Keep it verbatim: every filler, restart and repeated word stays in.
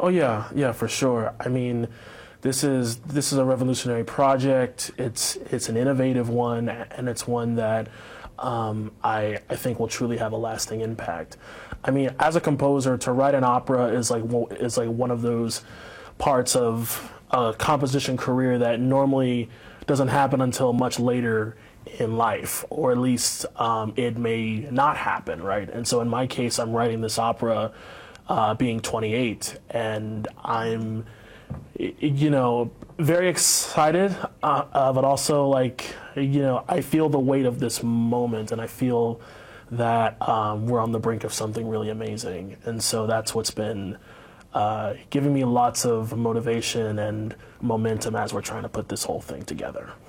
Oh yeah, yeah, for sure. I mean, this is this is a revolutionary project. It's it's an innovative one, and it's one that um, I I think will truly have a lasting impact. I mean, as a composer, to write an opera is like wo- is like one of those parts of a composition career that normally doesn't happen until much later in life, or at least um, it may not happen, right? And so in my case, I'm writing this opera uh, being twenty-eight, and I'm, you know, very excited, uh, uh, but also like, you know, I feel the weight of this moment, and I feel that um, we're on the brink of something really amazing. And so that's what's been uh, giving me lots of motivation and momentum as we're trying to put this whole thing together.